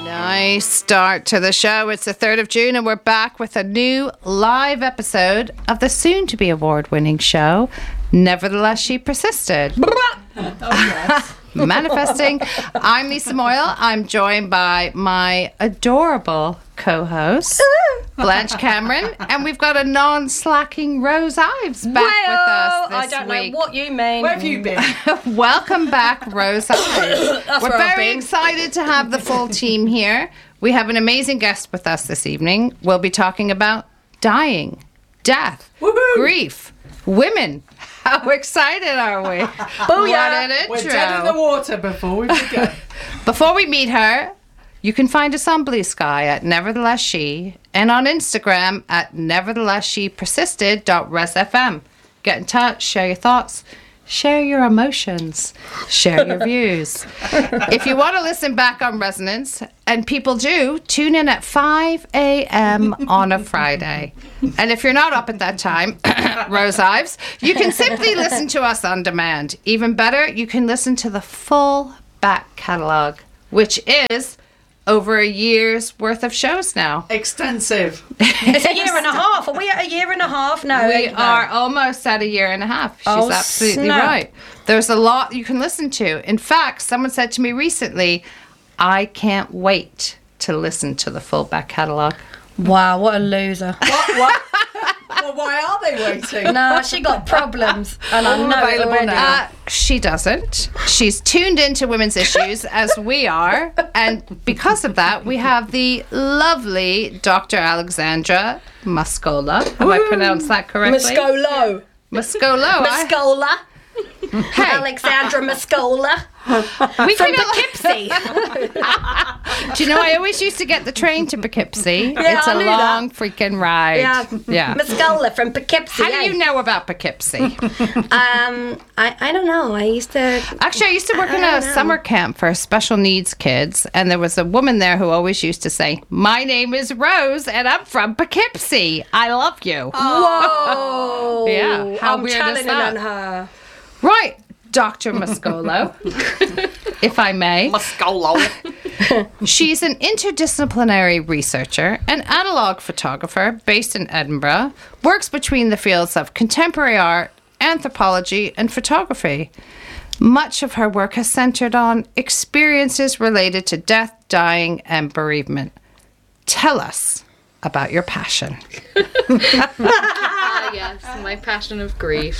Nice start to the show. It's the 3rd of June and we're back with a new live episode of the soon-to-be award-winning show, Nevertheless She Persisted. Manifesting. I'm Lisa Moyle. I'm joined by my adorable co-host, Blanche Cameron, and we've got a non-slacking Rose Ives back with us this I don't week. know what you mean. Where have you been? Welcome back, Rose Ives. We're where I've very been. excited to have the full team here. We have an amazing guest with us this evening. We'll be talking about dying, death, Woohoo! grief, women. How excited are we? Booyah! What an We're intro. dead in the water before we begin. Before we meet her, you can find us on Blue Sky at Nevertheless She and on Instagram at neverthelessshepersisted.resfm. Get in touch, share your thoughts, share your emotions, share your views. If you want to listen back on Resonance, and people do, tune in at 5 a.m. on a Friday. And if you're not up at that time, Rose Ives, you can simply listen to us on demand. Even better, you can listen to the full back catalogue, which is over a year's worth of shows now. Extensive. It's a year and a half. Are we at a year and a half? No. We no. are almost at a year and a half. She's Oh, absolutely snap. right. There's a lot you can listen to. In fact, someone said to me recently, I can't wait to listen to the full back catalogue. Wow, what a loser. What? Well, why are they waiting? No, she got problems. And I All know it available already. now. She doesn't. She's tuned into women's issues as we are. And because of that, we have the lovely Dr. Alexandra Mascola. Have I pronounced that correctly? Mascolo. Mascolo. Mascola. Hey, Alexandra Mascola. we From could Poughkeepsie. Do you know, I always used to get the train to Poughkeepsie. Yeah, It's I a knew long freaking ride. Yeah. Mascola from Poughkeepsie. How do you know about Poughkeepsie? I don't know. I used to... Actually, I used to work in I a don't know. summer camp for special needs kids, and there was a woman there who always used to say, "My name is Rose, and I'm from Poughkeepsie. I love you." Whoa. Yeah, how I'm weird is challenging that? on her. Right, Dr. Mascolo, if I may. Mascolo. She's an interdisciplinary researcher and analog photographer based in Edinburgh, works between the fields of contemporary art, anthropology, and photography. Much of her work has centered on experiences related to death, dying, and bereavement. Tell us about your passion. Yes, my passion of grief.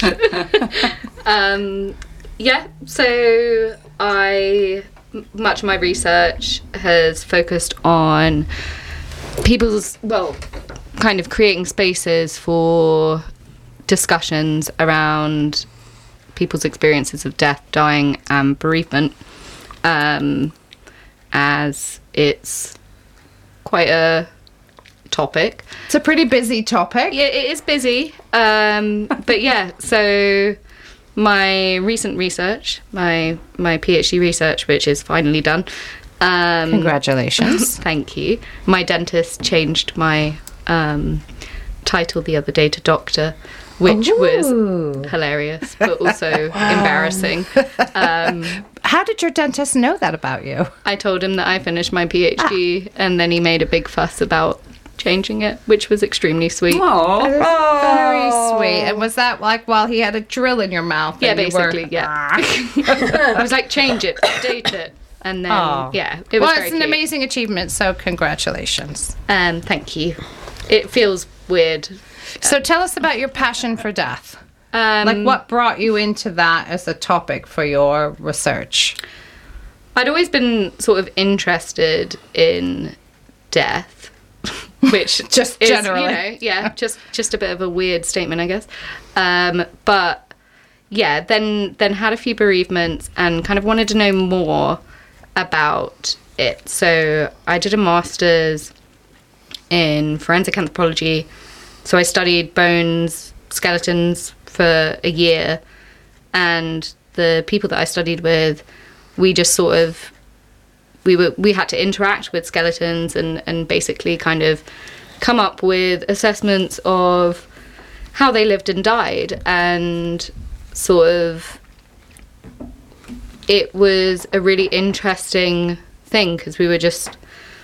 So much of my research has focused on people's, kind of creating spaces for discussions around people's experiences of death, dying, and bereavement, as it's quite a topic. It's a pretty busy topic. Yeah, it is busy. But yeah, so my recent research, my PhD research, which is finally done. Congratulations. Thank you. My dentist changed my title the other day to doctor, which was hilarious, but also embarrassing. How did your dentist know that about you? I told him that I finished my PhD, and then he made a big fuss about changing it, which was extremely sweet. Very sweet. And was that like while he had a drill in your mouth? Yeah, and you were- basically, yeah. I was like, change it, update it. And then, yeah, it was Well, very it's an cute. amazing achievement, so congratulations. Thank you. It feels weird. So tell us about your passion for death. Like what brought you into that as a topic for your research? I'd always been sort of interested in death, which Just is, generally. just a bit of a weird statement, I guess. But yeah, then had a few bereavements and kind of wanted to know more about it. So I did a master's in forensic anthropology. So I studied bones, skeletons for a year, and the people that I studied with, we just sort of we had to interact with skeletons and basically kind of come up with assessments of how they lived and died, and sort of it was a really interesting thing because we were just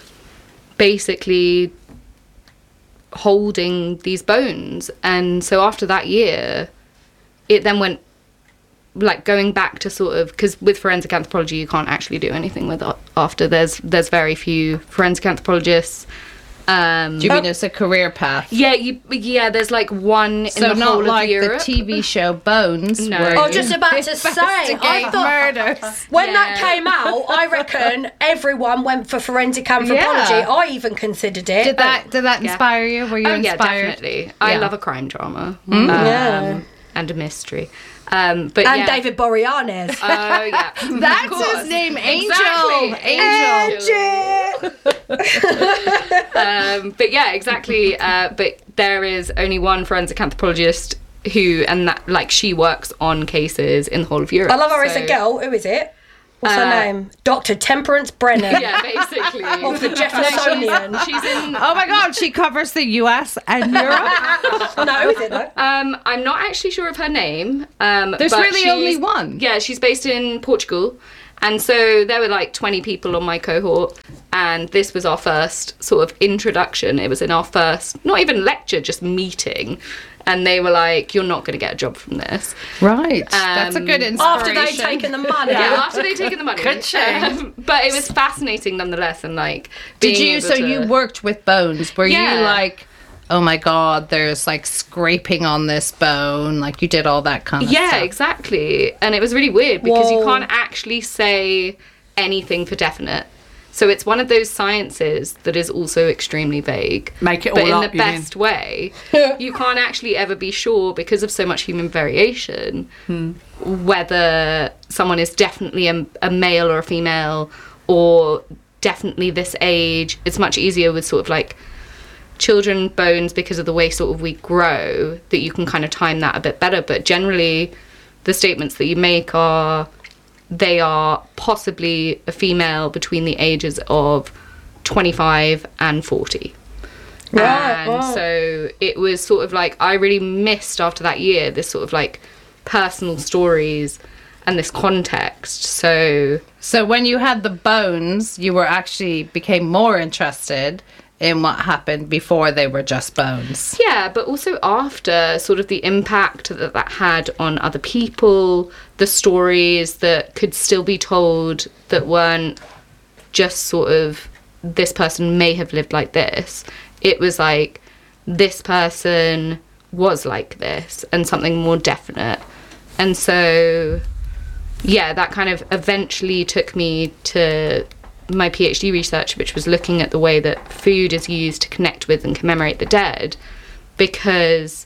basically holding these bones. And so after that year, it then went like going back to sort of, because with forensic anthropology you can't actually do anything with it after. There's very few forensic anthropologists. Do you mean it's a career path? Yeah, there's like one in So the not whole like of Europe. the TV show Bones. No. where I you was just about to say, I investigate thought murders. when Yeah. that came out, I reckon everyone went for forensic anthropology. Yeah. I even considered it. Did that inspire you? Were you Oh yeah, inspired? definitely. I Yeah. love a crime drama. Yeah. And a mystery. But And yeah. David Boreanaz. Oh yeah. Of That's course. his name, Angel. Exactly. But yeah, exactly. But there is only one forensic anthropologist who, and that like she works on cases in the whole of Europe. I love her as so- a girl. Who is it? What's her name? Dr. Temperance Brennan. Yeah, basically. Of the Jeffersonian. She's in. Oh my God, she covers the US and Europe. No, who is it though? I'm not actually sure of her name. There's but really she's- only one. Yeah, she's based in Portugal. And so there were like 20 people on my cohort, and this was our first sort of introduction. It was in our first, not even lecture, just meeting. And they were like, "You're not going to get a job from this." Right. That's a good inspiration. After they'd taken the money. Yeah, after they'd taken the money. But it was fascinating nonetheless, and like. Did being you? able So to- you worked with bones. Were Yeah. you like, oh my God, there's like scraping on this bone? Like you did all that kind of Yeah, stuff. exactly. And it was really weird because you Whoa. can't actually say anything for definite. So it's one of those sciences that is also extremely vague. Make it but all in up, the you mean? best way. You can't actually ever be sure because of so much human variation whether someone is definitely a male or a female or definitely this age. It's much easier with sort of like children bones because of the way sort of we grow that you can kind of time that a bit better. But generally the statements that you make are they are possibly a female between the ages of 25 and 40. Right, And right. so it was sort of like I really missed after that year this sort of like personal stories and this context. So So when you had the bones, you were actually became more interested in what happened before they were just bones. yeah, but also after, sort of the impact that that had on other people, the stories that could still be told that weren't just sort of this person may have lived like this. It was like this person was like this and something more definite. And so, yeah, that kind of eventually took me to my PhD research, which was looking at the way that food is used to connect with and commemorate the dead, because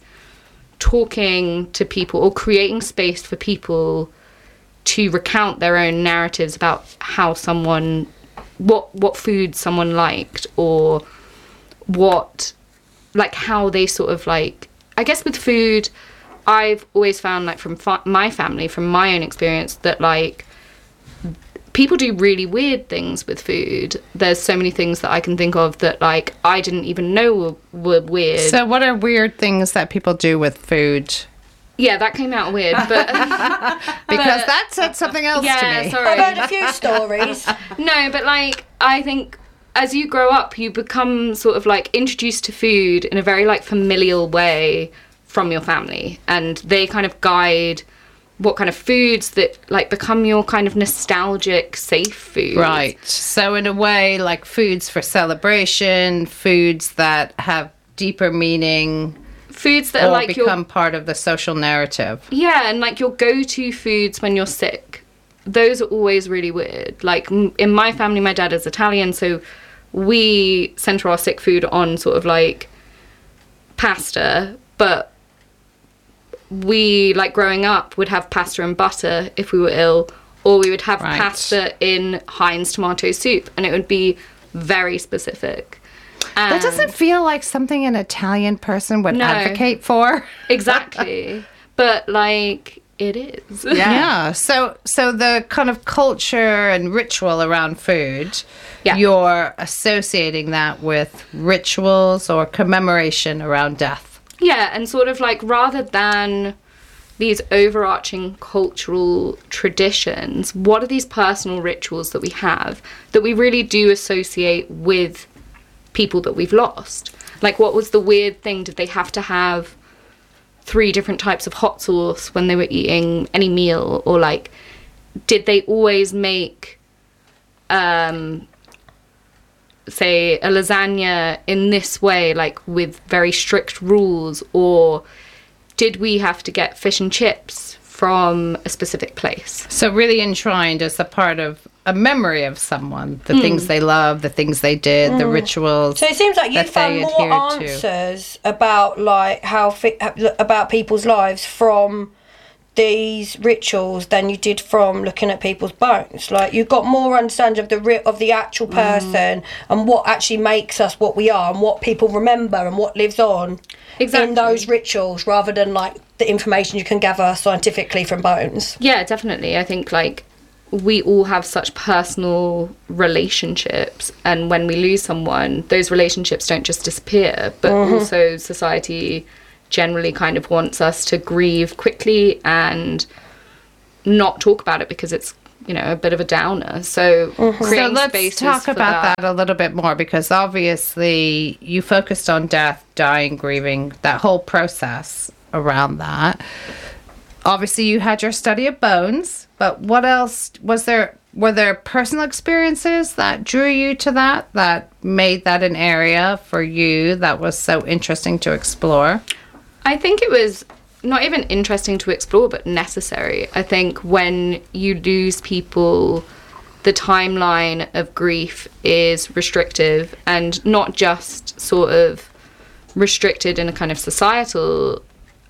talking to people or creating space for people to recount their own narratives about how someone, what food someone liked, or what, like how they sort of like, I guess with food, I've always found like from my family, from my own experience, that like people do really weird things with food. There's so many things that I can think of that like I didn't even know were weird. So what are weird things that people do with food? Yeah, that came out weird, but Because that said something else yeah, to me. I've sorry. heard a few stories. No, but like I think as you grow up, you become sort of like introduced to food in a very like familial way from your family, and they kind of guide what kind of foods that like become your kind of nostalgic safe food. Right. So in a way, like foods for celebration, foods that have deeper meaning, Foods that or are like your become part of the social narrative. yeah, and like your go-to foods when you're sick. Those are always really weird. Like in my family, my dad is Italian, so we center our sick food on sort of like pasta, but we, like growing up, would have pasta and butter if we were ill, or we would have Right. pasta in Heinz tomato soup, and it would be very specific. That And- doesn't feel like something an Italian person would No. advocate for. exactly, but like it is. Yeah. So the kind of culture and ritual around food, Yeah. you're associating that with rituals or commemoration around death. Yeah, and sort of like rather than these overarching cultural traditions, what are these personal rituals that we have that we really do associate with people that we've lost. Like, what was the weird thing? Did they have to have 3 different types of hot sauce when they were eating any meal? Or, like, did they always make, say, a lasagna in this way, like, with very strict rules? Or did we have to get fish and chips from a specific place? So really enshrined as a part of a memory of someone, the things they love, the things they did, the rituals. So it seems like you that found they more adhered to. answers about like about people's lives from these rituals than you did from looking at people's bones. Like, you got more understanding of the actual person and what actually makes us what we are and what people remember and what lives on in those rituals, rather than like the information you can gather scientifically from bones. Yeah, definitely. I think, like, we all have such personal relationships, and when we lose someone, those relationships don't just disappear, but also society generally kind of wants us to grieve quickly and not talk about it because it's, you know, a bit of a downer. So creating let's spaces talk for about that a little bit more, because obviously you focused on death, dying, grieving, that whole process around that. Obviously you had your study of bones, but what else was there? Were there personal experiences that drew you to that made that an area for you that was so interesting to explore? I think it was not even interesting to explore, but necessary. I think when you lose people, the timeline of grief is restrictive, and not just sort of restricted in a kind of societal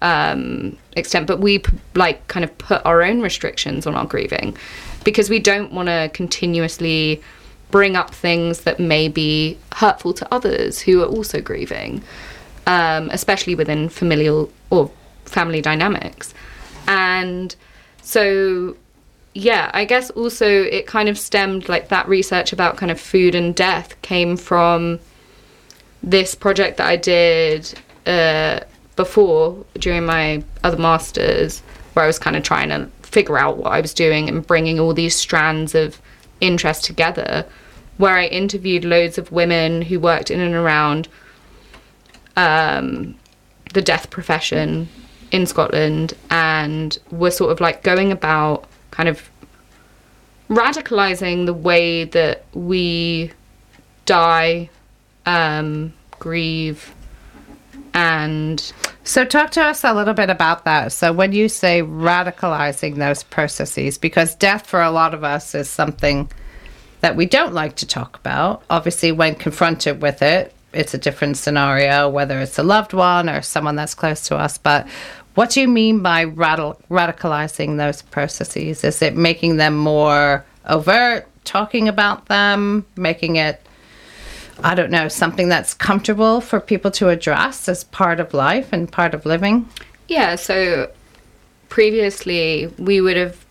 extent, but we like kind of put our own restrictions on our grieving, because we don't want to continuously bring up things that may be hurtful to others who are also grieving, especially within familial or family dynamics. And so, yeah, I guess also it kind of stemmed, like, that research about kind of food and death came from this project that I did before, during my other masters, where I was kind of trying to figure out what I was doing and bringing all these strands of interest together, where I interviewed loads of women who worked in and around the death profession in Scotland, and were sort of like going about kind of radicalizing the way that we die, grieve, and... So talk to us a little bit about that. So when you say radicalizing those processes, because death for a lot of us is something that we don't like to talk about. Obviously, when confronted with it, it's a different scenario, whether it's a loved one or someone that's close to us. But what do you mean by radicalizing those processes? Is it making them more overt, talking about them, making it, I don't know, something that's comfortable for people to address as part of life and part of living? Yeah, so previously we would have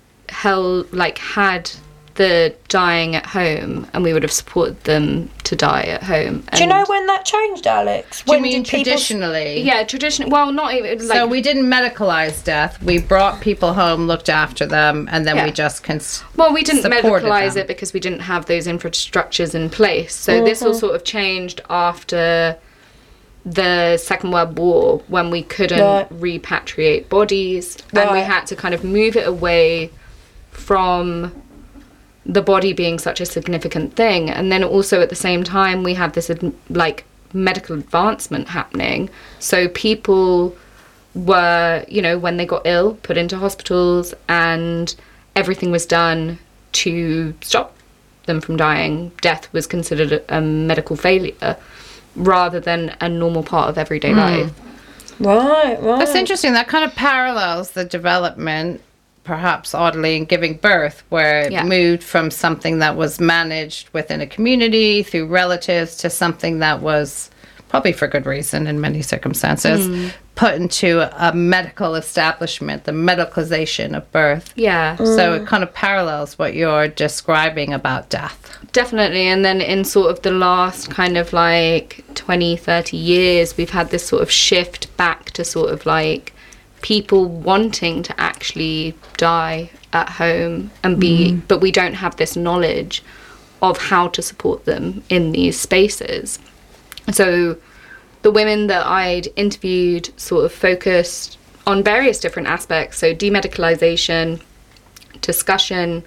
had the dying at home, and we would have supported them to die at home. Do you know when that changed, Alex? Do you mean traditionally? Yeah, traditionally. Well, not even like... So we didn't medicalize death. We brought people home, looked after them, and then we just Well, we didn't medicalize them. it because we didn't have those infrastructures in place. So this all sort of changed after the Second World War, when we couldn't repatriate bodies, and we had to kind of move it away from the body being such a significant thing. And then also at the same time we had this like medical advancement happening, so people were, you know, when they got ill, put into hospitals, and everything was done to stop them from dying. Death was considered a medical failure rather than a normal part of everyday life. Right. That's interesting. That kind of parallels the development, perhaps oddly, in giving birth, where it moved from something that was managed within a community through relatives to something that was, probably for good reason in many circumstances, put into a medical establishment, the medicalization of birth. Yeah. So it kind of parallels what you're describing about death. Definitely. And then in sort of the last kind of like 20, 30 years, we've had this sort of shift back to sort of like people wanting to actually die at home and be, but we don't have this knowledge of how to support them in these spaces. So the women that I'd interviewed sort of focused on various different aspects. So demedicalization, discussion,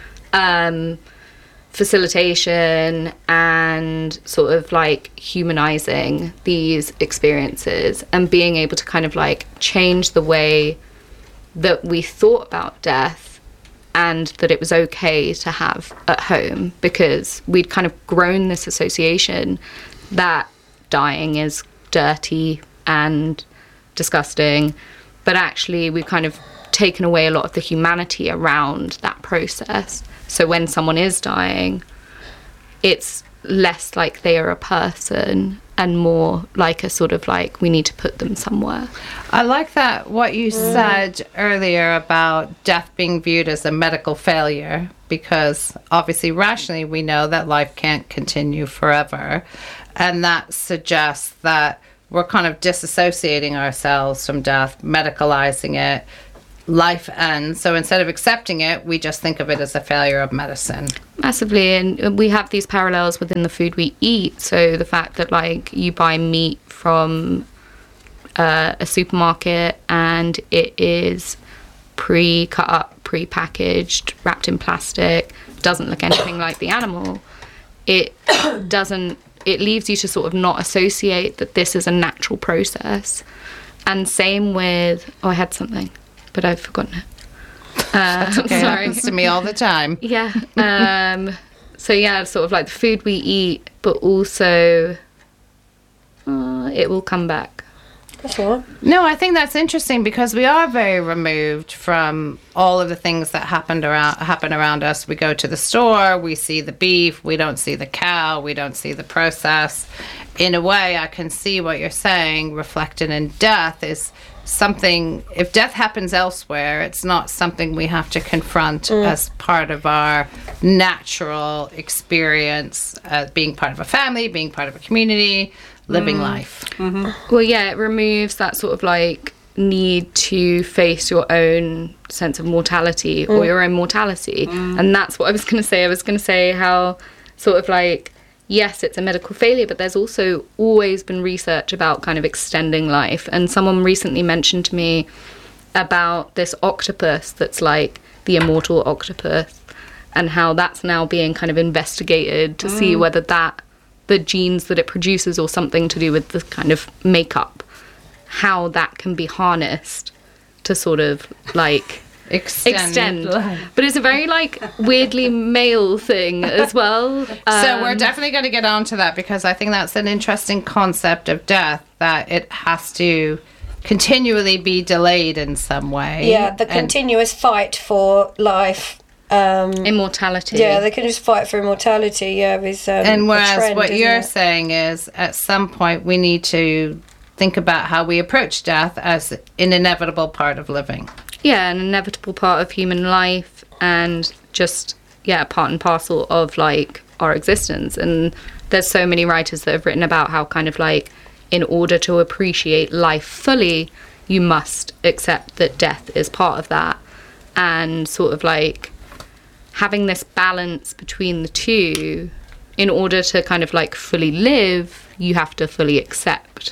facilitation, and sort of like humanizing these experiences and being able to kind of like change the way that we thought about death and that it was okay to have at home, because we'd kind of grown this association that dying is dirty and disgusting, but actually we've kind of taken away a lot of the humanity around that process. So when someone is dying, it's less like they are a person and more like a sort of like we need to put them somewhere. I like that what you said earlier about death being viewed as a medical failure, because obviously rationally we know that life can't continue forever, and that suggests that we're kind of disassociating ourselves from death, medicalizing it. Life ends. So instead of accepting it, we just think of it as a failure of medicine. Massively. And we have these parallels within the food we eat. So the fact that like you buy meat from a supermarket and it is pre-cut up, pre-packaged, wrapped in plastic, doesn't look anything like the animal, it leaves you to sort of not associate that this is a natural process. And same with, I had something, but I've forgotten it. That's okay. Sorry. Happens to me all the time. Yeah. So yeah, sort of like the food we eat, but also it will come back. That's all right. No, I think that's interesting because we are very removed from all of the things that happen around us. We go to the store, we see the beef, we don't see the cow, we don't see the process. In a way, I can see what you're saying reflected in death is something. If death happens elsewhere, it's not something we have to confront as part of our natural experience, being part of a family, being part of a community, living life. Mm-hmm. Well, yeah, it removes that sort of like need to face your own sense of mortality or your own mortality. And that's what I was going to say. I was going to say how sort of like, yes, it's a medical failure, but there's also always been research about kind of extending life. And someone recently mentioned to me about this octopus that's like the immortal octopus and how that's now being kind of investigated to see whether that the genes that it produces or something to do with the kind of makeup, how that can be harnessed to sort of like extend. But it's a very like weirdly male thing as well. So we're definitely going to get on to that because I think that's an interesting concept of death, that it has to continually be delayed in some way. Yeah, the continuous fight for life. Immortality. Yeah, they can just fight for immortality. Yeah, is and whereas trend, what you're it? saying is, at some point, we need to think about how we approach death as an inevitable part of living. Yeah, an inevitable part of human life, and just part and parcel of like our existence. And there's so many writers that have written about how kind of like, in order to appreciate life fully, you must accept that death is part of that, and sort of like having this balance between the two. In order to kind of like fully live, you have to fully accept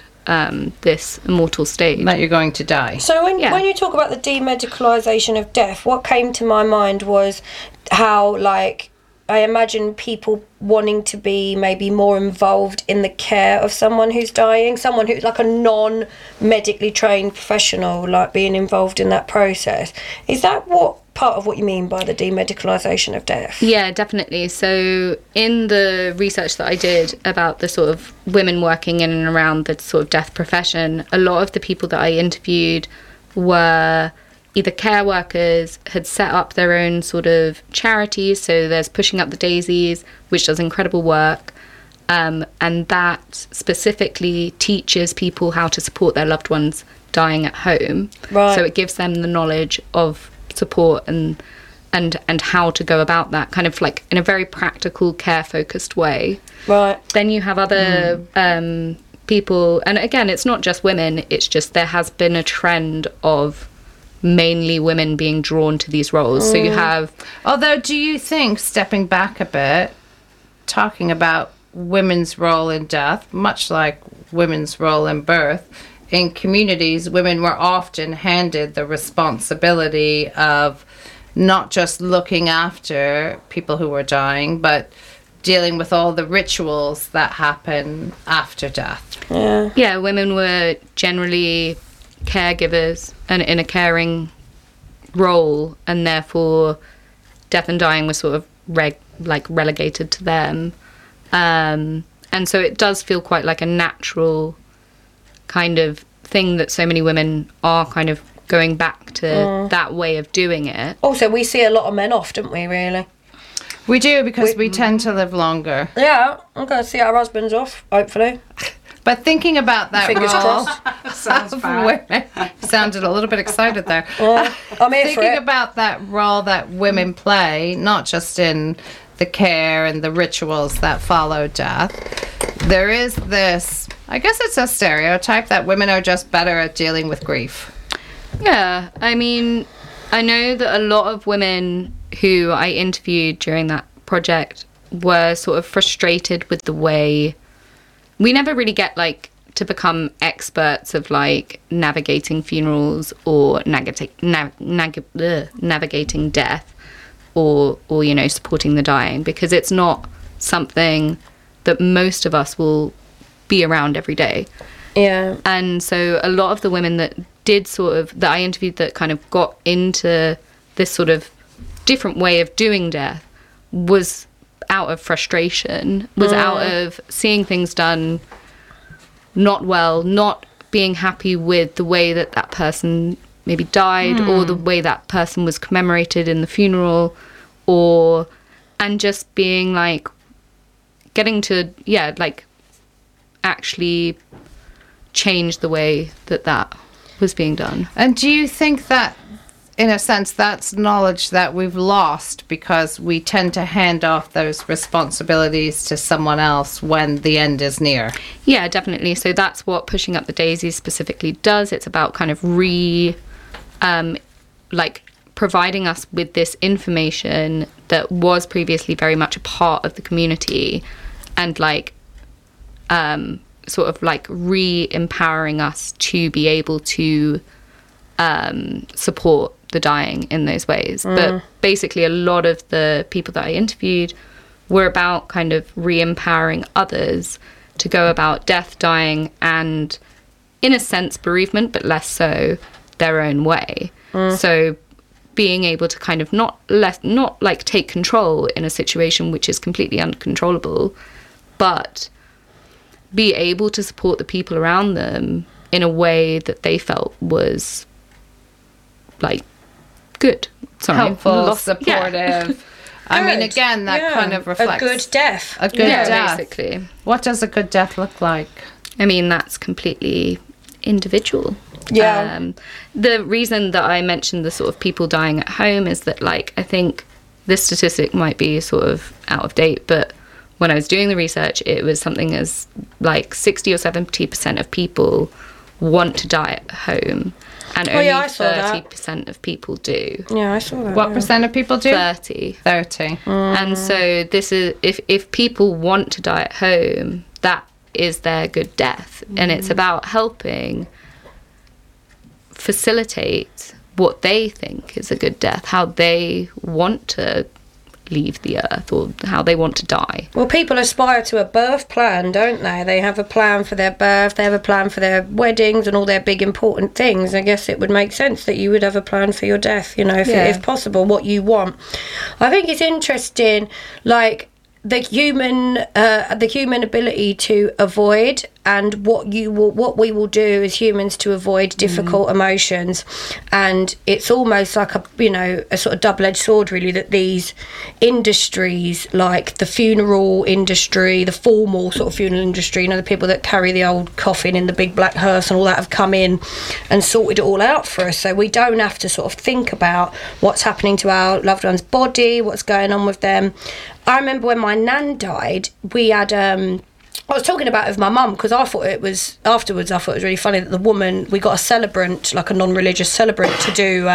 this immortal state. That you're going to die. So when you talk about the demedicalisation of death, what came to my mind was how, like, I imagine people wanting to be maybe more involved in the care of someone who's dying, someone who's like a non-medically trained professional, like being involved in that process. Is that what part of what you mean by the demedicalisation of death? Yeah, definitely. So in the research that I did about the sort of women working in and around the sort of death profession, a lot of the people that I interviewed were either care workers, had set up their own sort of charities. So there's Pushing Up the Daisies, which does incredible work. And that specifically teaches people how to support their loved ones dying at home. Right. So it gives them the knowledge of support and how to go about that, kind of like in a very practical, care-focused way. Right. Then you have other people, and again, it's not just women, it's just there has been a trend of mainly women being drawn to these roles. So you have... Although, do you think, stepping back a bit, talking about women's role in death, much like women's role in birth, in communities, women were often handed the responsibility of not just looking after people who were dying, but dealing with all the rituals that happen after death. Yeah, women were generally caregivers and in a caring role, and therefore death and dying was sort of relegated to them. And so it does feel quite like a natural kind of thing that so many women are kind of going back to that way of doing it. Also, we see a lot of men off, don't we, really? We do, because we tend to live longer. Yeah, I'm going to see our husbands off, hopefully. But thinking about that Fingers role crossed. Sounds of bad. women, sounded a little bit excited there. I'm here for Thinking it. about that role that women play, not just in the care and the rituals that follow death, there is this, I guess it's a stereotype that women are just better at dealing with grief. Yeah, I mean, I know that a lot of women who I interviewed during that project were sort of frustrated with the way we never really get like to become experts of like navigating funerals or navigating death or you know, supporting the dying, because it's not something that most of us will be around every day. Yeah. And so a lot of the women that did that I interviewed that kind of got into this sort of different way of doing death was out of frustration, was out of seeing things done not well, not being happy with the way that that person maybe died or the way that person was commemorated in the funeral, and just being like getting to actually change the way that was being done. And do you think that, in a sense, that's knowledge that we've lost because we tend to hand off those responsibilities to someone else when the end is near? Yeah, definitely. So that's what Pushing Up the Daisies specifically does. It's about kind of providing us with this information that was previously very much a part of the community, and sort of like re-empowering us to be able to support the dying in those ways. But basically a lot of the people that I interviewed were about kind of re-empowering others to go about death, dying, and in a sense bereavement, but less so, their own way. So being able to kind of not take control in a situation which is completely uncontrollable, but be able to support the people around them in a way that they felt was like good, helpful, supportive. I mean, again, that kind of reflects a good death. A good death. Basically. What does a good death look like? I mean, that's completely individual. Yeah. The reason that I mentioned the sort of people dying at home is that, like, I think this statistic might be sort of out of date, but when I was doing the research, it was something as like 60 or 70% of people want to die at home, and only 30% of people do. Yeah, I saw that. What percent of people do? 30. 30. And so this is, if people want to die at home, that is their good death. And it's about helping facilitate what they think is a good death, how they want to leave the earth or how they want to die. Well, people aspire to a birth plan, don't they? They have a plan for their birth, they have a plan for their weddings and all their big important things. I guess it would make sense that you would have a plan for your death, you know, if possible, what you want. I think it's interesting, like, the human ability to avoid, and what we will do as humans to avoid difficult emotions. And it's almost like a sort of double-edged sword, really, that these industries, like the funeral industry, the formal sort of funeral industry, you know, the people that carry the old coffin in the big black hearse and all that, have come in and sorted it all out for us, so we don't have to sort of think about what's happening to our loved one's body, what's going on with them. I remember when my nan died, we had I was talking about it with my mum because I thought it was really funny that the woman, we got a celebrant, like a non-religious celebrant, to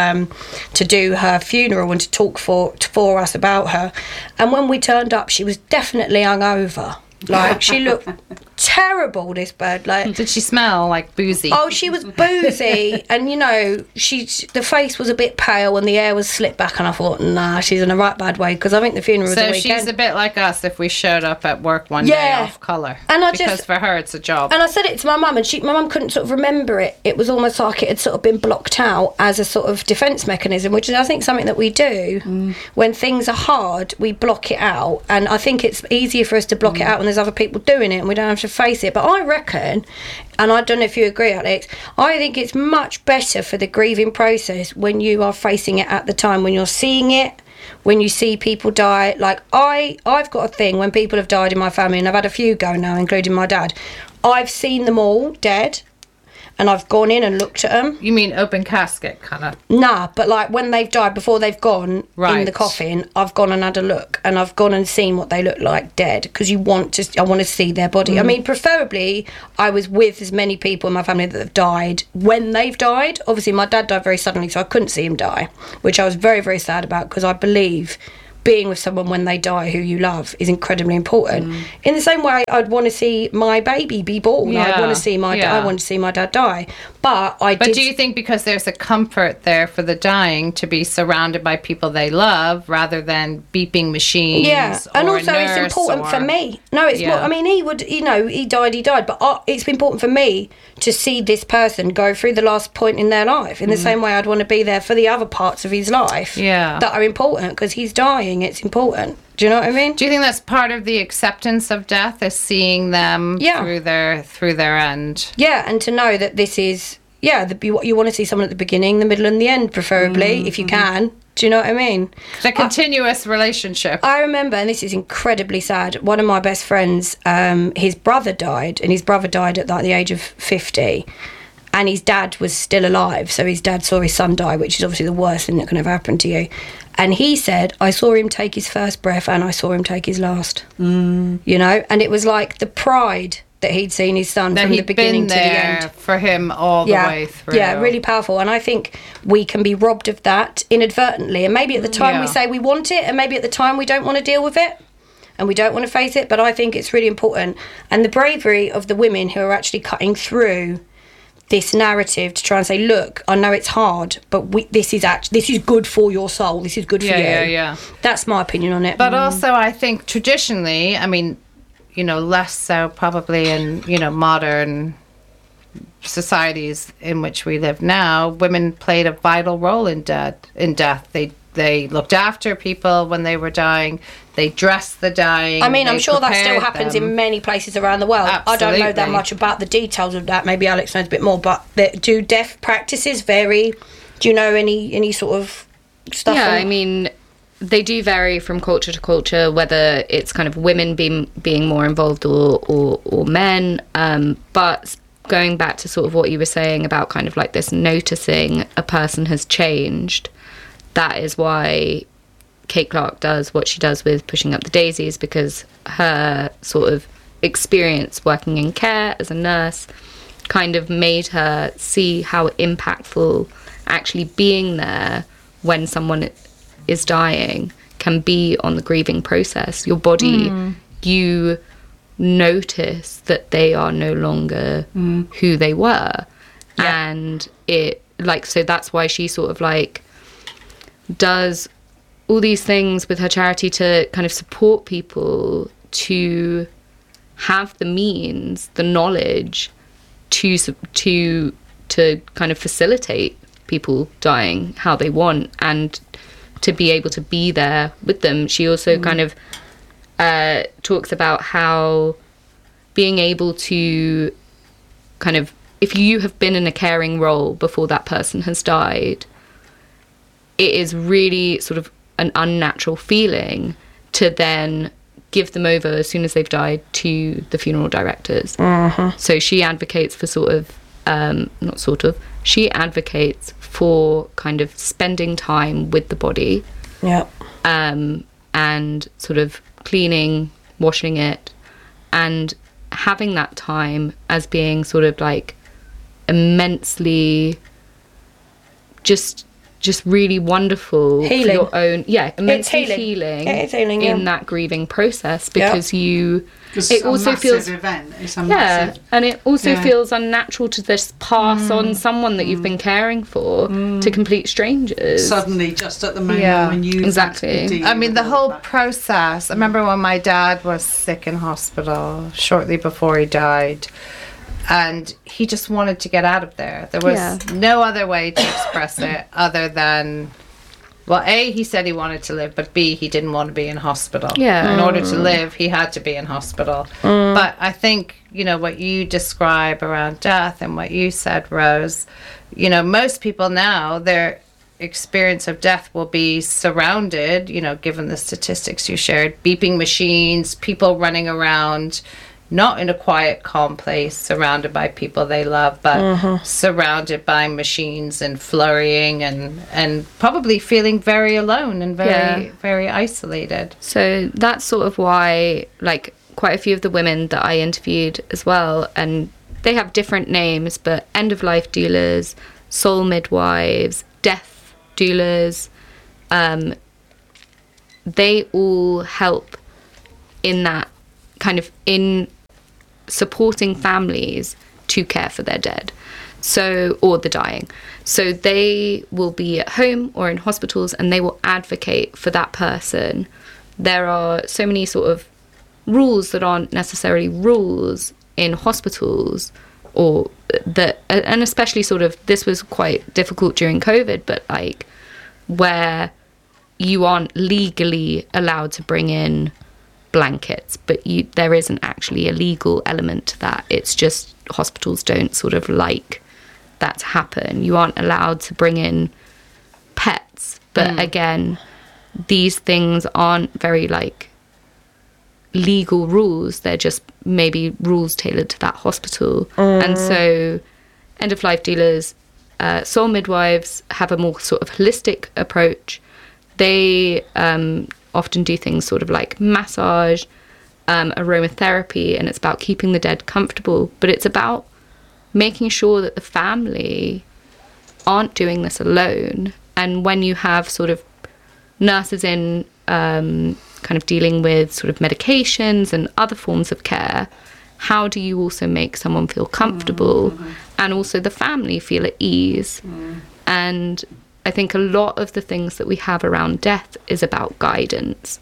do her funeral and to talk for us about her. And when we turned up, she was definitely hungover. Like, she looked terrible, this bird. Like, Did she smell like boozy? oh, she was boozy, and you know, the face was a bit pale, and the hair was slicked back. And I thought, nah, she's in a right bad way, because I think the funeral was So the weekend. she's a bit like us if we showed up at work one day Yeah. off colour. And I because just- for her it's a job. And I said it to my mum, and my mum couldn't sort of remember it. It was almost like it had sort of been blocked out as a sort of defence mechanism, which is, I think, something that we do when things are hard. We block it out, and I think it's easier for us to block it out when there's other people doing it, and we don't have to face it. But I reckon, and I don't know if you agree, Alex, I think it's much better for the grieving process when you are facing it at the time, when you're seeing it. When you see people die, like I've got a thing when people have died in my family, and I've had a few go now, including my dad. I've seen them all dead, and I've gone in and looked at them. You mean open casket kind of? Nah, but like when they've died, before they've gone in Right. the coffin, I've gone and had a look, and I've gone and seen what they look like dead, because I want to see their body. I mean, preferably I was with as many people in my family that have died when they've died. Obviously, my dad died very suddenly, so I couldn't see him die, which I was very, very sad about, because I believe being with someone when they die who you love is incredibly important. In the same way, I'd want to see my baby be born. I'd Yeah, want to see yeah. I want to see my dad die. But But do you think because there's a comfort there for the dying to be surrounded by people they love rather than beeping machines? Yeah, and or a also it's nurse important for or- me. No, it's Yeah. more, I mean, he died, but it's important for me to see this person go through the last point in their life. In the same way, I'd want to be there for the other parts of his life Yeah. that are important, because he's dying. It's important. Do you know what I mean? Do you think that's part of the acceptance of death, is seeing them Yeah. through their end? Yeah, and to know that this is you want to see someone at the beginning, the middle, and the end, preferably, if you can. Do you know what I mean? The continuous relationship. I remember, and this is incredibly sad, one of my best friends, his brother died, and his brother died at like the age of 50, and his dad was still alive, so his dad saw his son die, which is obviously the worst thing that can ever happen to you. And he said, I saw him take his first breath and I saw him take his last. You know, and it was like the pride that he'd seen his son that from the he'd beginning been to the there end. for him all the way through. Yeah, really powerful. And I think we can be robbed of that inadvertently. And maybe at the time we say we want it, and maybe at the time we don't want to deal with it and we don't want to face it. But I think it's really important. And the bravery of the women who are actually cutting through this narrative to try and say, look, I know it's hard, but this is good for your soul. This is good for you. Yeah. That's my opinion on it. But also, I think traditionally, I mean, you know, less so probably in, you know, modern societies in which we live now, women played a vital role in death. They looked after people when they were dying. They dressed the dying. I mean, I'm they sure that still prepared happens them. in many places around the world. I don't know that Absolutely. much about the details of that. Maybe Alex knows a bit more. But do death practices vary? Do you know any sort of stuff? Yeah, on- I mean, they do vary from culture to culture, whether it's kind of women being more involved or men. But going back to sort of what you were saying about kind of like this noticing a person has changed, that is why Kate Clark does what she does with Pushing Up the Daisies, because her sort of experience working in care as a nurse kind of made her see how impactful actually being there when someone is dying can be on the grieving process. Your body, you notice that they are no longer who they were. Yeah. And it, like, so that's why she sort of like does all these things with her charity to kind of support people to have the means, the knowledge to kind of facilitate people dying how they want and to be able to be there with them. She also kind of talks about how being able to kind of, if you have been in a caring role before that person has died, it is really sort of an unnatural feeling to then give them over as soon as they've died to the funeral directors. So she advocates for she advocates for kind of spending time with the body, and sort of cleaning, washing it, and having that time as being sort of like immensely just really wonderful Healing. for your own immensely healing. healing It is healing, yeah. in that grieving process, because it it's also a feels event. It's a yeah, massive. and it also Yeah. feels unnatural to just pass on someone that you've been caring for to complete strangers. Suddenly, just at the moment Yeah. when you Exactly. I mean, the whole process. I remember when my dad was sick in hospital shortly before he died, and he just wanted to get out of there. There was Yeah. no other way to express it other than, well, A, he said he wanted to live, but B, he didn't want to be in hospital. Yeah. In order to live, he had to be in hospital. But I think, you know, what you describe around death and what you said, Rose, you know, most people now, their experience of death will be surrounded, you know, given the statistics you shared, beeping machines, people running around, not in a quiet, calm place, surrounded by people they love, but surrounded by machines and flurrying and probably feeling very alone and very isolated. So that's sort of why, like, quite a few of the women that I interviewed as well, and they have different names, but end-of-life doulas, soul midwives, death doulas, they all help in that kind of in supporting families to care for their dead, so, or the dying. So they will be at home or in hospitals, and they will advocate for that person. There are so many sort of rules that aren't necessarily rules in hospitals, or that, and especially sort of, this was quite difficult during COVID, but like where you aren't legally allowed to bring in blankets, but there isn't actually a legal element to that. It's just hospitals don't sort of like that to happen. You aren't allowed to bring in pets, but again, these things aren't very like legal rules. They're just maybe rules tailored to that hospital. And so end-of-life doulas, soul midwives have a more sort of holistic approach. They often do things sort of like massage, aromatherapy, and it's about keeping the dead comfortable, but it's about making sure that the family aren't doing this alone. And when you have sort of nurses in kind of dealing with sort of medications and other forms of care, how do you also make someone feel comfortable and also the family feel at ease? And I think a lot of the things that we have around death is about guidance.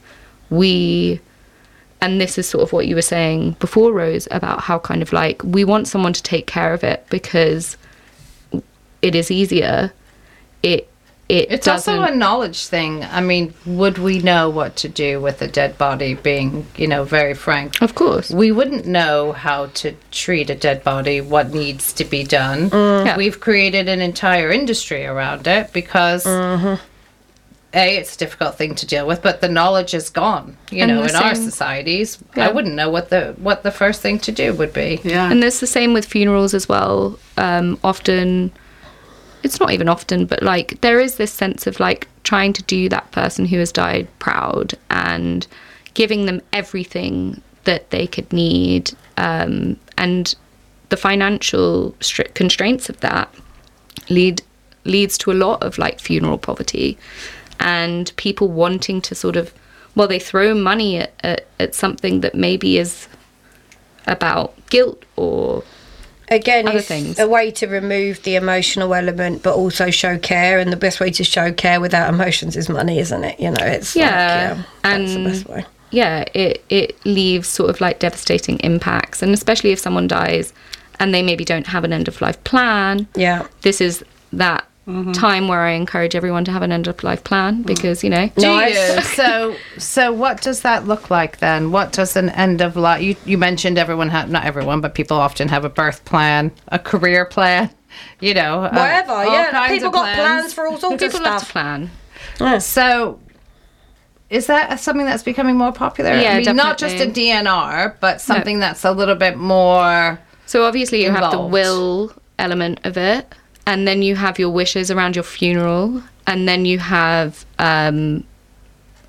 And this is sort of what you were saying before, Rose, about how kind of like we want someone to take care of it because it is easier. It's also a knowledge thing. I mean, would we know what to do with a dead body, being, you know, very frank? Of course. We wouldn't know how to treat a dead body, what needs to be done. Yeah. We've created an entire industry around it because, A, it's a difficult thing to deal with, but the knowledge is gone, you And know, the in our same- societies. Yeah. I wouldn't know what the first thing to do would be. Yeah. And it's the same with funerals as well. Often, it's not even often, but like there is this sense of like trying to do that person who has died proud and giving them everything that they could need. And the financial constraints of that leads to a lot of like funeral poverty and people wanting to sort of, well, they throw money at something that maybe is about guilt or Again, other it's things. a way to remove the emotional element, but also show care. And the best way to show care without emotions is money, isn't it? You know, it's Yeah, that's the and best way. yeah, it leaves sort of like devastating impacts, and especially if someone dies and they maybe don't have an end of life plan. Yeah. This is that time where I encourage everyone to have an end of life plan because, you know, Do Nice. you? So what does that look like then? What does an end of life? You mentioned everyone not everyone, but people often have a birth plan, a career plan. You know, Whatever, all yeah. kinds People of got plans for all sorts of people love to stuff. plan. So, is that something that's becoming more popular? Yeah, I mean, not just a definitely. DNR, but something that's a little bit more. So obviously you have the Involved. will element of it, and then you have your wishes around your funeral, and then you have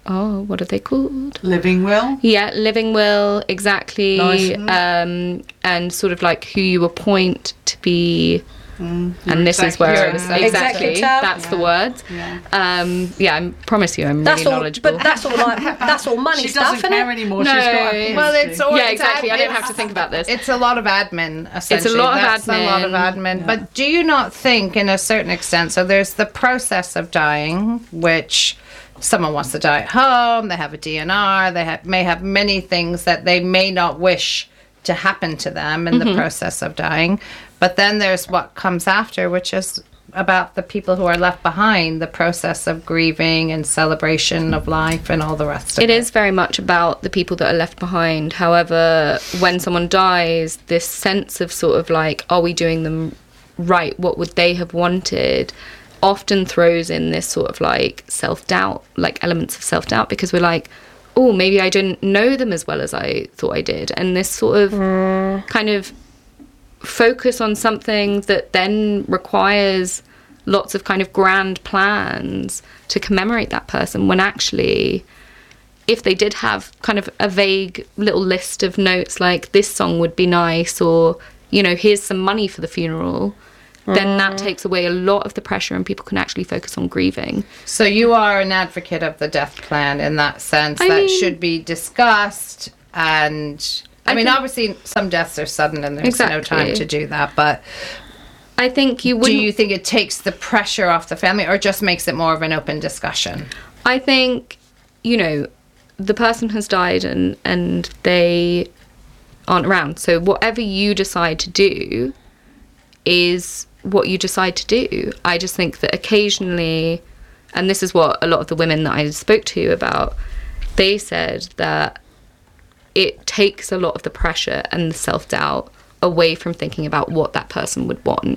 oh, what are they called? Living will. Yeah, living will, exactly. Nice. And sort of like who you appoint to be. And this is where I was exactly. Executor. That's the word. Yeah. I promise you, I'm That's really all, knowledgeable. but that's all money She stuff, doesn't isn't care it? anymore. No. She's got a Well, it's all yeah, exactly. I didn't have to think about this. It's a lot of admin, essentially. lot of That's a lot of admin. admin. But do you not think, in a certain extent, so there's the process of dying, which someone wants to die at home, they have a DNR, they may have many things that they may not wish to happen to them in the process of dying. But then there's what comes after, which is about the people who are left behind, the process of grieving and celebration of life and all the rest of it. It is very much about the people that are left behind. However, when someone dies, this sense of sort of like, are we doing them right? What would they have wanted? Often throws in this sort of like self-doubt, like elements of self-doubt, because we're like, oh, maybe I didn't know them as well as I thought I did. And this sort of kind of focus on something that then requires lots of kind of grand plans to commemorate that person, when actually, if they did have kind of a vague little list of notes like this song would be nice, or, you know, here's some money for the funeral, then that takes away a lot of the pressure and people can actually focus on grieving. So you are an advocate of the death plan in that sense, I that mean- should be discussed. And I mean, think- obviously some deaths are sudden and there's no Exactly. time to do that, but I think you do wouldn't... you think it takes the pressure off the family, or just makes it more of an open discussion? I think, you know, the person has died and they aren't around. So whatever you decide to do is what you decide to do. I just think that occasionally, and this is what a lot of the women that I spoke to about, they said that it takes a lot of the pressure and the self-doubt away from thinking about what that person would want.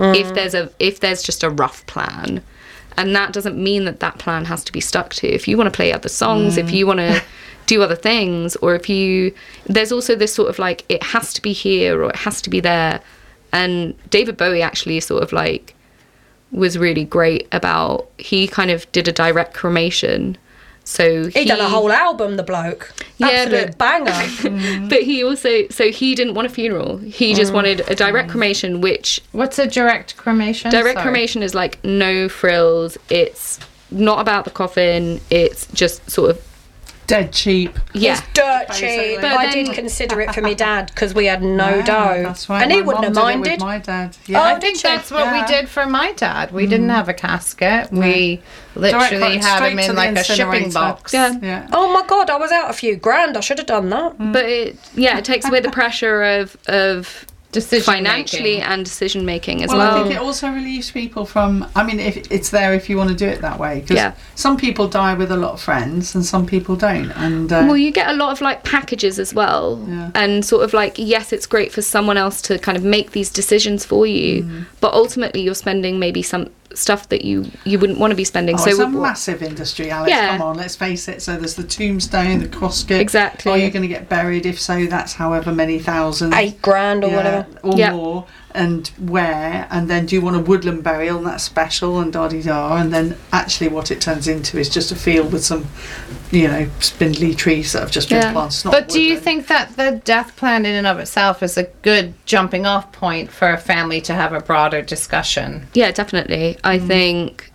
If there's just a rough plan, and that doesn't mean that that plan has to be stuck to. If you want to play other songs, if you want to do other things, or if you, there's also this sort of like, it has to be here or it has to be there. And David Bowie actually sort of like was really great about, he kind of did a direct cremation. So He done a whole album, the bloke. Yeah, Absolute banger. but he also, so he didn't want a funeral. He just wanted a direct cremation, which What's a direct cremation? direct Sorry. cremation is like no frills. It's not about the coffin. It's just sort of, Dead cheap. yeah. It's dirt Basically. cheap. But I then- did consider it for me dad because we had no dough. That's right. And he My wouldn't have mum did it minded. with my dad. Yeah. Oh, I did think you? that's what we Yeah. did for my dad. We didn't have a casket. We literally Direct had straight him to in the like a shipping incinerator. box. Yeah. Yeah. Oh my God, I was out a few grand. I should have done that. But it takes away the pressure of Decision financially making. and decision making as Well, well. I think it also relieves people from. I mean, if it's there, if you want to do it that way, because Yeah. some people die with a lot of friends and some people don't. And Well, you get a lot of like packages as well, Yeah. and sort of like, yes, it's great for someone else to kind of make these decisions for you, but ultimately you're spending maybe some stuff that you wouldn't want to be spending. oh, So it's a w- massive industry, Alex. Yeah. Come on, let's face it. So there's the tombstone, the casket. Exactly. Are you going to get buried? If so, that's however many thousands. 8 grand or Yeah, whatever. or Yeah. more, and where, and then do you want a woodland burial, and that's special, and da-di-da, and then actually what it turns into is just a field with some, you know, spindly trees that have just been Yeah. planted. It's not But do you woodland. think that the death plan in and of itself is a good jumping off point for a family to have a broader discussion? yeah, definitely. I think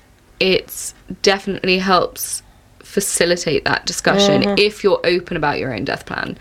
it's definitely helps facilitate that discussion if you're open about your own death plan.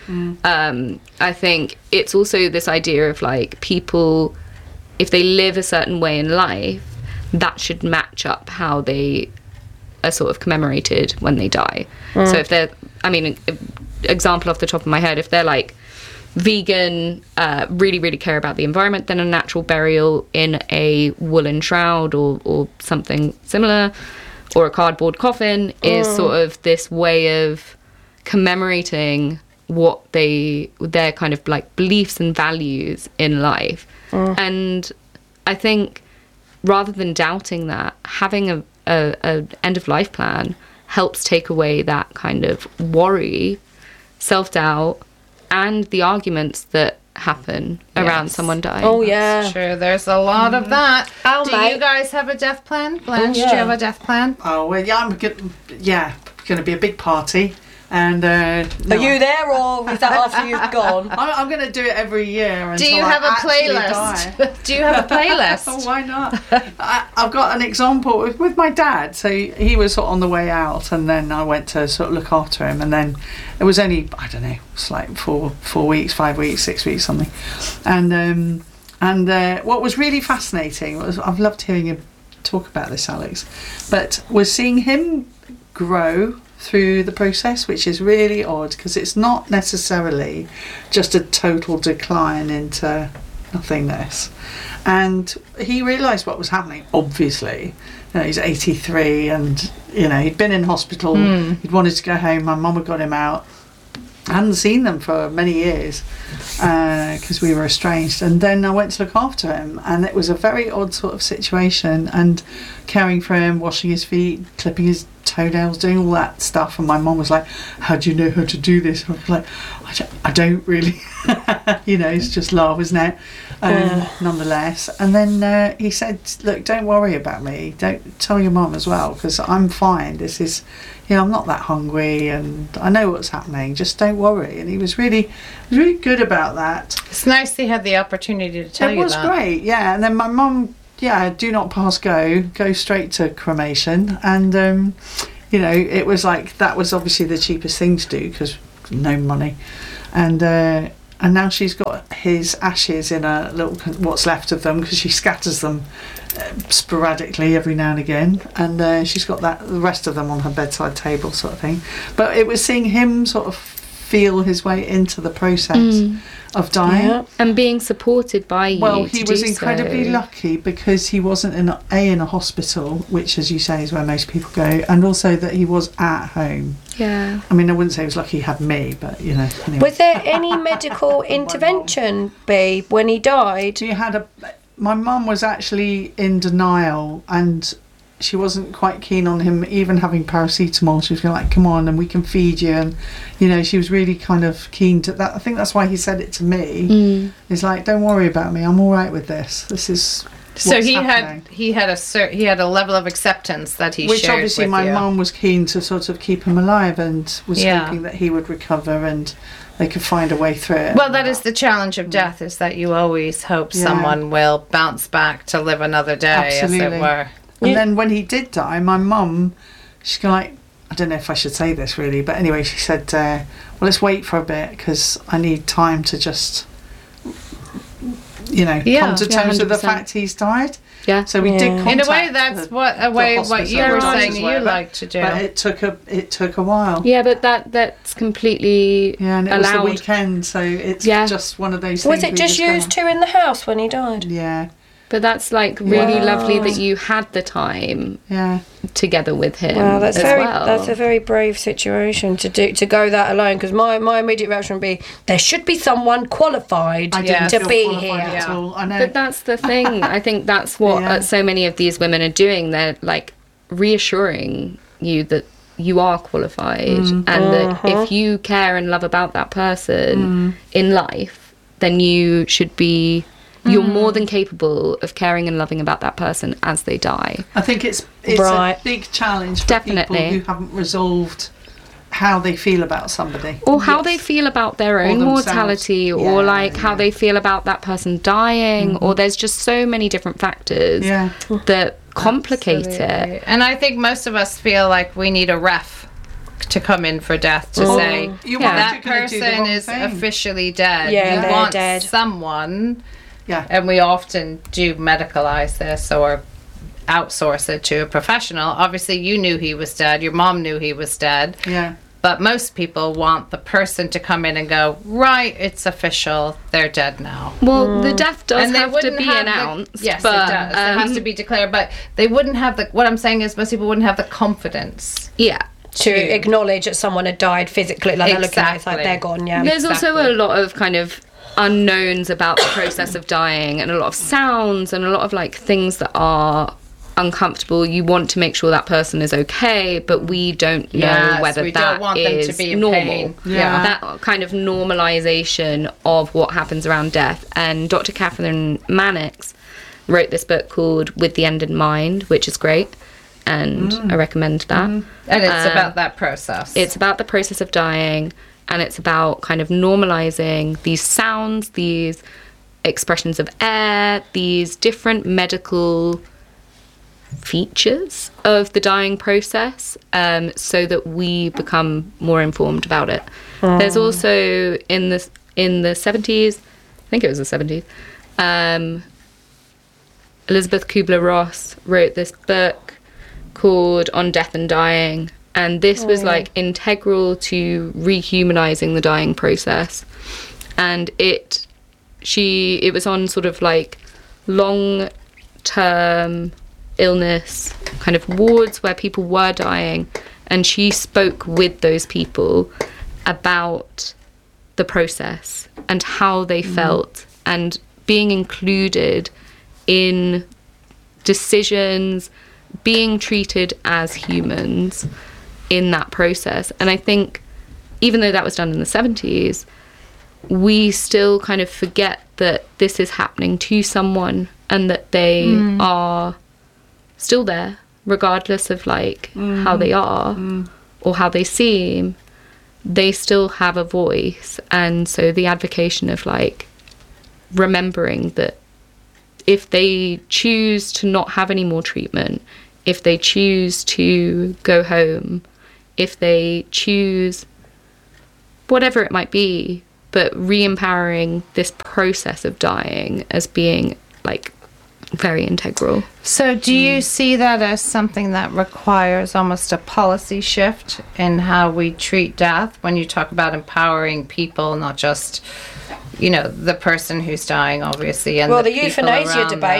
I think it's also this idea of like, people, if they live a certain way in life, that should match up how they are sort of commemorated when they die. So if they're, I mean, example off the top of my head, if they're like vegan, really, really care about the environment, then a natural burial in a woolen shroud or something similar, or a cardboard coffin, is sort of this way of commemorating what their kind of like beliefs and values in life. And I think rather than doubting that, having a end of life plan helps take away that kind of worry, self-doubt, and the arguments that happen around Yes. someone dying. Oh, yeah. Sure, there's a lot of that. Oh, do mate. you guys have a death plan? Blanche, do you yeah. have a death plan? Oh well, yeah, I'm good. Yeah, going to be a big party. And Are you there, or is that after you've gone? I'm going to do it every year. Do you have a playlist? Do you have a playlist? Oh, why not? I've got an example with my dad. So he was sort of on the way out, and then I went to sort of look after him, and then it was only, I don't know, it's like 4 weeks, 5 weeks, 6 weeks, something. And what was really fascinating was, I've loved hearing you talk about this, Alex, but was seeing him grow through the process, which is really odd, because it's not necessarily just a total decline into nothingness. And he realised what was happening, obviously. You know, he's 83, and he'd been in hospital. He'd wanted to go home. My mum had got him out. I hadn't seen them for many years because we were estranged, and then I went to look after him, and it was a very odd sort of situation, and caring for him, washing his feet, clipping his toenails, doing all that stuff. And my mum was like, how do you know how to do this? I was like, I don't really. It's just love, isn't it? Nonetheless. And then he said, look, don't worry about me, don't tell your mum as well, because I'm fine. This is, I'm not that hungry, and I know what's happening, just don't worry. And he was really good about that. It's nice he had the opportunity to tell you that. It was great, yeah. And then my mum, do not pass go straight to cremation. And it was like, that was obviously the cheapest thing to do, because no money. And now she's got his ashes in a little, what's left of them, because she scatters them sporadically every now and again, and she's got the rest of them on her bedside table, sort of thing. But it was seeing him sort of feel his way into the process of dying, and being supported by you. Well, he was incredibly lucky, because he wasn't in a hospital, which, as you say, is where most people go, and also that he was at home. Yeah. I mean, I wouldn't say he was lucky he had me, but anyway. Was there any medical intervention, Bea, when he died? My mum was actually in denial, and she wasn't quite keen on him even having paracetamol. She was going like, come on, and we can feed you. And, she was really kind of keen to that. I think that's why he said it to me. He's like, don't worry about me. I'm all right with this. This is so he happening. had a level of acceptance that he which shared obviously with my you. mum was keen to sort of keep him alive, and was hoping that he would recover and they could find a way through it. Well, that is the challenge of death, is that you always hope someone will bounce back to live another day, Absolutely. as it were. And then when he did die, my mum, she's like, I don't know if I should say this really, but anyway, she said, well, let's wait for a bit, because I need time to just, come to terms with the 100%. fact he's died. Yeah. So we did contact In a way, that's what you were saying you like to do. But it took a while. Yeah, but that's completely Yeah, and it allowed. was the weekend, so it's just one of those Was things. it just used two in the house when he died? Yeah. But that's like really lovely that you had the time together with him. Wow, that's as a very brave situation to go that alone. Because my immediate reaction would be, there should be someone qualified to be here. At all. I know. But that's the thing. I think that's what so many of these women are doing. They're like reassuring you that you are qualified, and that if you care and love about that person in life, then you should be. You're more than capable of caring and loving about that person as they die. I think it's Right. a big challenge for Definitely. people who haven't resolved how they feel about somebody. Or how they feel about their own themselves. mortality, or like how they feel about that person dying, or there's just so many different factors that complicate it. And I think most of us feel like we need a ref to come in for death to say that person is officially dead. Yeah, you they're want dead. someone. Yeah. And we often do medicalize this or outsource it to a professional. Obviously, you knew he was dead. Your mom knew he was dead. Yeah. But most people want the person to come in and go, right, it's official. They're dead now. Well, the death does And they have to wouldn't be have announced. yes, but, it does. It has to be declared. But they wouldn't have what I'm saying is most people wouldn't have the confidence. Yeah. To acknowledge that someone had died physically. Like they're looking at it, it's like Exactly. they're gone, yeah. There's also a lot of kind of unknowns about the process of dying, and a lot of sounds and a lot of like things that are uncomfortable. You want to make sure that person is okay, but we don't know Yes, whether we that don't want them to is be in normal. pain. Yeah. That kind of normalization of what happens around death. And Dr. Catherine Mannix wrote this book called With the End in Mind, which is great. and I recommend that. And it's about that process. It's about the process of dying, and it's about kind of normalizing these sounds, these expressions of air, these different medical features of the dying process, so that we become more informed about it. There's also in the 70s, I think it was the 70s, Elizabeth Kubler-Ross wrote this book called On Death and Dying, and this was like integral to rehumanizing the dying process. And it was on sort of like long-term illness kind of wards where people were dying, and she spoke with those people about the process and how they felt, and being included in decisions, being treated as humans in that process. And I think even though that was done in the 70s, we still kind of forget that this is happening to someone, and that they are still there regardless of like how they are or how they seem. They still have a voice. And so the advocation of like remembering that if they choose to not have any more treatment, if they choose to go home, if they choose whatever it might be, but re-empowering this process of dying as being like very integral. So do you see that as something that requires almost a policy shift in how we treat death when you talk about empowering people, not just, you know, the person who's dying, obviously, and Well, the the people euthanasia around debate them?